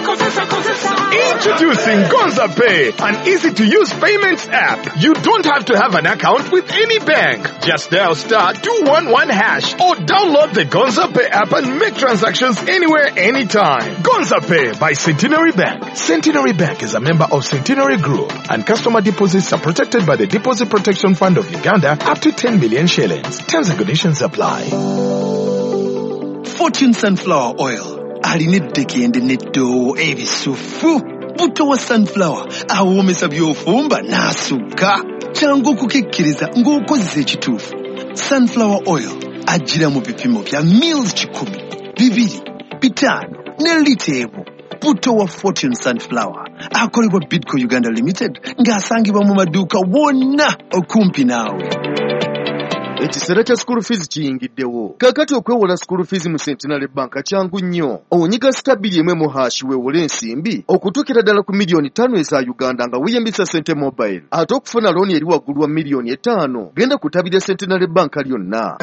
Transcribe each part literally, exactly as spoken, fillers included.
Introducing Gonza Pay, an easy-to-use payments app. You don't have to have an account with any bank. Just dial star two one one hash or download the Gonza Pay app and make transactions anywhere, anytime. Gonza Pay by Centenary Bank. Centenary Bank is a member of Centenary Group, and customer deposits are protected by the Deposit Protection Fund of Uganda up to ten million shillings. Terms and conditions apply. Fortune Sunflower Oil. Alinedeki and netto ebisufu. Buto wa sunflower. Awomesa byofumba nasuka. Changu kukikiriza ng'okozesa ekituufu. Sunflower oil ajira mu bipimo bya mils kikumi, bibiri, bitano, ne liteebo. Buto wa Fortune Sunflower akolebwa Bidco Uganda Limited ng'asangibwa mu maduuka wonna okumpi naawe. Ekiseera kya school fees kiyingiddewo. Kakati okwewola school fees mu Centenary Bank kyangu nnyo. Onyiga stabili emwe mu hash weewole ensimbi okutuukira ddala ku miliyoni ttaano eza Uganda nga weeyambisa Sente Mobile. Ate okufuna looni eri waggulu wa miliyoni etaano genda kutabira Centenary Bank lyonna.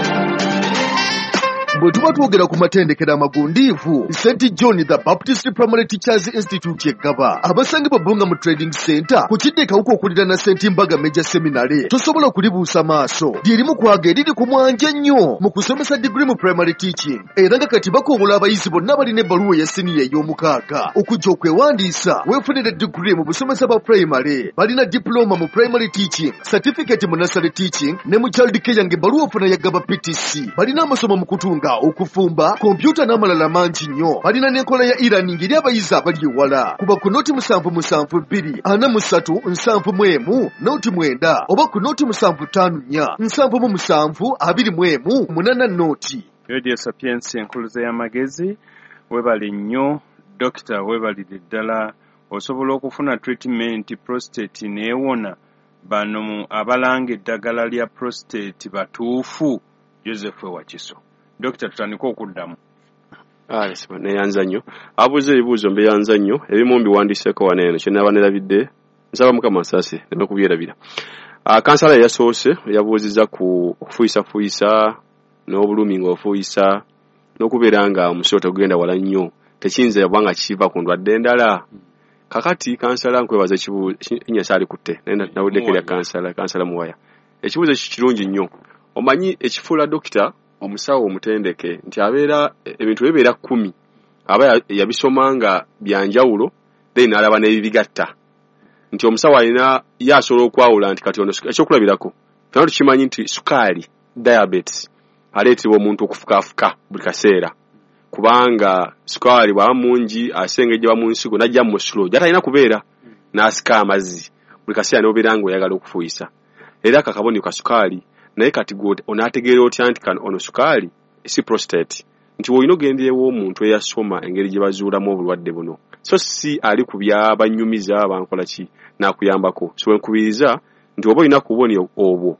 Bwe tuba twogera ku matendekero amagundiivu, Saint John the Baptist Primary Teachers Institute eggaba abasangibwa Bunga mu Trading Center ku kiddekawuko okulira na Saint Mbaga Major Seminary tosobola kulibuusa maaso lyerimu kwaga eriri ku mwanja nnyo mu kusomesa degree mu primary teaching, era nga kati bakoobola abayizi bonna balina ebbaluwa ya siniya ey'omukaaga okujja okwewandiisa weefunire degree mu busomesa bwa primary. Balina diploma mu primary teaching, certificate mu nursery teaching ne mu child care ng'ebbaluwa ofuna yaggaba P T C. Balina amasomo mu kutunga okufumba, kompyuta n'amalala mangi nnyo. Balina n'enkola ya e-learning eri abayizi abali ewala. Kuba ku noti musanvu musanvu bbiri ana mu ssatu nsanvu mu emu noti mwenda oba ku noti musanvu ttaano nnya nsanvu mu musanvu abiri mu emu munaana noti. Radio Sapiensi enkuluze y'amagezi webali nnyo. Dokita webalire ddala osobola okufuna treatment prostate neewona. Bano abalanga eddagala lya prostate batuufu. Joseph Wakiso. Dokita tutandika okuddamu. Ah, yes, neyanza nnyo. Abuuze ebibuuzo mbeyanza nnyo. Ebimu mbiwandiseeko wano eno. Kye naba nerabidde. Nsaba Mukama Nsasi ne kubyerabira. Ah, kansala yasoose yabuuzizza ku okufuuyisa-fuuyisa n'obulumi ng'ofuuyisa n'okubeera nga omusolo tegugenda wala nnyo. Tekiyinza yabwanga kiva ku ndwadde endala. Kakati kansala nkwebaza ekibuuzo nyasaali kutte. Nawuddeko kansala kansala muwaya. Ekibuuzo kirungi nnyo. Omanyi ekifuula dokita omusawo omutendeke nti abeera ebintu bibeera kumi aba yabisomanga byanjawulo then alaba n'ebibigatta nti omusawo alina yasobola okwawula nti kati ono ekyokulabirako fena tukimanyi nti sukaali diabetes aleetebwa omuntu okufukaafuka buli kaseera kubanga sukaali bwaba mungi asengejjebwa mu nsigo najja mu musulo gy'atalina kubeera n'asika amazzi buli kaseera n'obeera ng'oyagala okufuuyisa era kakabonero ka sukaali naye kati onaategeera otya nti kano ono sukaali si prostate nti olina ogenderewo omuntu eyasoma engeri gye bazuulamu obulwadde buno so si ali ku byabanyumiza bankola ki n'akuyambako so wenkubiriza nti oba olina kubonero obwo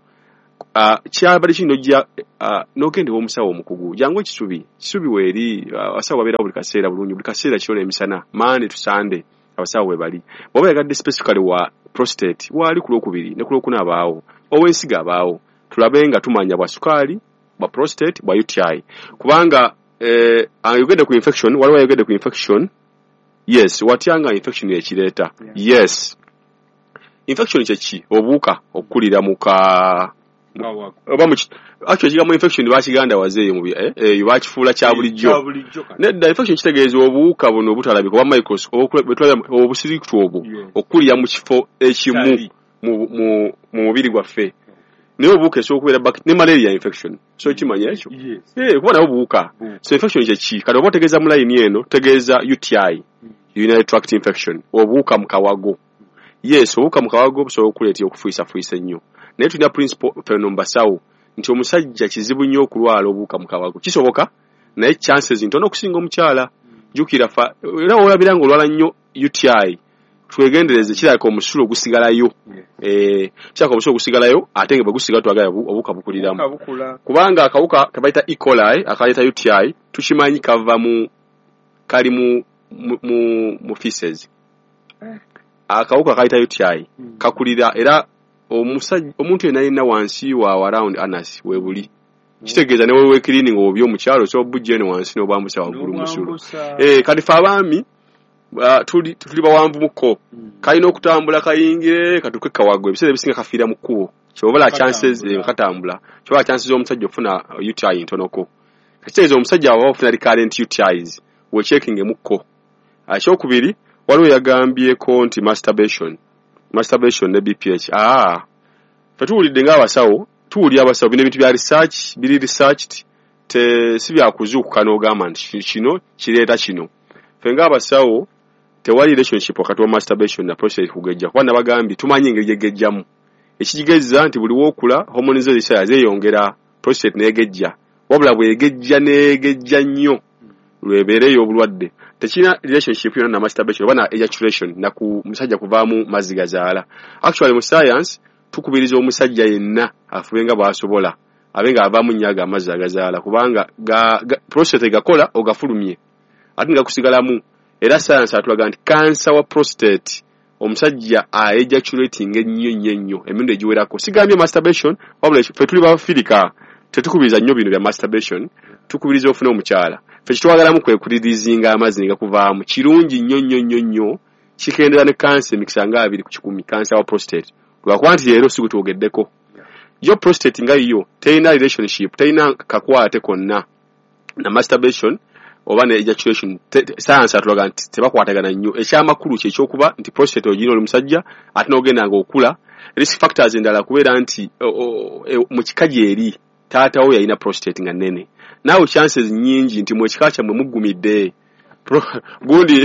kyabali kino gya n'ogendewo omusawo omukugu jangu ekisubi kisubi weeri abasawo babeerawo buli kaseera bulungi buli kaseera kirona emisana maande tusande abasawo we bali bw'oba yagadde specifically wa prostate waali ku lwokubiri ne ku lwokuna abaawo ow'ensiga abaawo tulabe nga tumanya bwa sukaali bwa prostate bwa U T I kubanga eh ayogedde ku infection waliwo ayogedde ku infection yes watyanga infection yekireeta yeah. Yes infection kyeki obuuka okukulira muka oba mu actually kigamu infection bakiganda wazeeyo mu eh, eh bakifuula kya bulijjo nedda infection kitegeeza obuuka buno obutalabika oba microscope obusiriktu obwo okukulira mu kifo ekimu mu mu mubiri gwaffe niyo buuka esokubeera back ne malaria infection so kimanya ekyo eh kuba nayo buuka so infection kyeki kati oba otegeeza mu line eno tegeeza U T I urinary tract infection obuuka mu kawago yes obuuka mu kawago busobola okuleetera okufuuyisa fuuyisa ennyo naye tulina principle fenomebasawo nti omusajja kizibu nnyo okulwala obuuka mu kawago kisoboka naye chances ntono okusinga omukyala jukira fa era olabira nga olwala nnyo U T I twegendereze kirako omusulo gusigalayo eh kirako omusulo gusigalayo ate nga bagusiga twagala obuka bukuliramu kubanga akawuka kabaita E. coli akaleta U T I tukimanyi kava mu kali mu mu mu feces akawuka kaleta U T I kakulira era omusajja omuntu yenayina wansi wa around anus webuli kitegeeza ne wewe cleaning obyo omukyalo so bujje ne wansi no bambusa wagulu musulo eh kati fa abami uh, tuli tuli bawanvu muko kalina okutambula kayingire katuke kawagwe ebisere bisinga kafiira mu kkubo kyobola chances katambula kyobola chances omusajja ofuna U T I ntonoko kitegeeza omusajja awo ofuna recurrent U T Is we checking muko akyokubiri waliwo yagambyeko nti masturbation masturbation ne B P H ah fatuwulidde ng'abasawo tuwulira abasawo bino ebintu bya research biri researched te si byakuzuukuka n'ogamba nti kino kireeta kino ffe ng'abasawo tewali relationship wakati wa masturbation na prostate kugejja kuba nabagambye tumanyi engeri gyegejjamu ekigigezza nti buli wookula hormones ezisaya zeeyongera prostate neegejja wabula bwegejja neegejja nnyo lwebeereyo obulwadde tekina relationship yonna na masturbation oba na ejaculation na ku musajja kuvaamu mazzi gazaala actually mu science tukubiriza omusajja yenna afubenga bw'asobola abenga avaamu nnyaga amazzi agazaala kubanga ga, ga, prostate gakola ogafulumye ate nga kusigalamu era science atulaga nti cancer wa prostate omusajja aejaculating ennyo nnyo nnyo emirundi egiwerako sigambye masturbation wabula ffe tuli bafirika tetukubiriza nnyo bino bya masturbation tukubiriza ofuna omukyala ffe kitwagalamu kwe kulirizinga amazzi negakuvaamu kirungi nnyo nnyo nnyo nnyo kikendera ne cancer emikisa nga abiri ku kikumi cancer wa prostate lwakuba nti leero si gutwogeddeko yo prostate nga yo terina relationship terina kakwate konna na masturbation oba ne ejaculation te, te, science atulaga nti tebakwatagana nnyo ekyamakulu kye ekyokuba nti prostate ogina oli musajja ate n'ogenda ng'okula risk factors endala kubeera nti mu kika gyeri taatawo yalina prostate nga nnene naawe chances nnyingi nti mu ekika kyammwe muggumidde gundi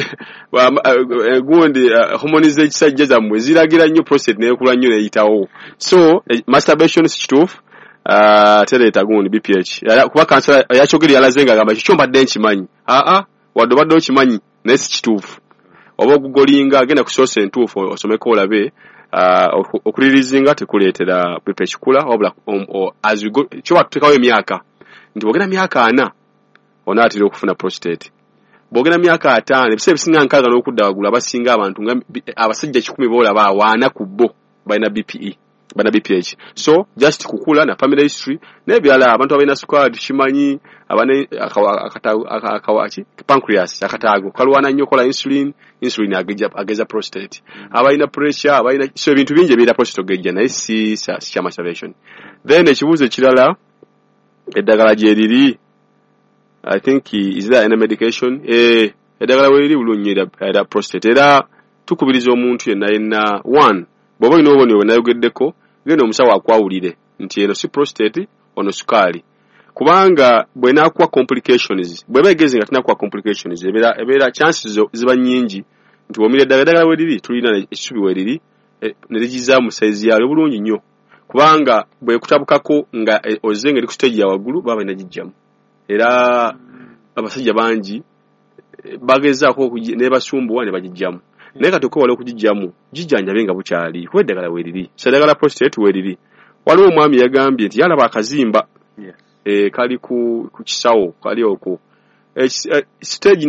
gundi hormones ekisajja zammwe ziragira nnyo prostate neekula nnyo neeyitawo so masturbation si kituufu Uh, tereta gundi B P H kuba kansala yakyogeri yalaze nga agamba kikyo mbadde nkimanyi aa wadde obadde okimanyi naye si kituufu oba ogugolinga agenda ku source entuufu osomeko olabe uh, okulirizinga tekuleetera B P H kula wabula um, um, as we go kyo batuteekawo emyaka nti bwogenda myaka ana onaatera okufuna prostate bwogenda myaka ataano ebiseera ebisinga nkaaga n'okudda waggulu abasinga abantu nga abasajja kikumi boolaba awaana ku bo balina B P E bana B P H so just kukula na family history nebirala abantu abalina sukali kimanyi abane akawachi pancreas akatago kalwana nnyo kola insulin insulin ageza ageza prostate abalina pressure abalina so ebintu bingi ebira prostate ogejja naye si si masturbation then ekibuzo ekirala eddagala gye liri I think is there any medication eh eddagala we liri bulungi era prostate era tukubiriza omuntu yenna yenna one bw'oba ino oboni wenayogeddeko genda omusawo akwawulire nti eno si prostate ono sukaali kubanga bw'enaakuwa complications bw'eba egezi nga tinakuwa complications ebeera ebeera chances ziba nnyingi nti bw'omira eddagala eddagala we liri tulina ekisubi we liri ne ligizaamu saizi yaalyo bulungi nnyo kubanga bw'ekutabukako nga ozze nga eri ku stage ya waggulu baba balina gijjamu era abasajja bangi bagezaako ne basumbuwa ne bagijjamu naye katuuka wala okugijjamu gijjanjabe nga bukyali kuba eddagala weeriri seddagala prostate weeriri waliwo omwami yagambye nti yalaba akazimba yes. e, kali ku, ku kisawo kali okwo e, stage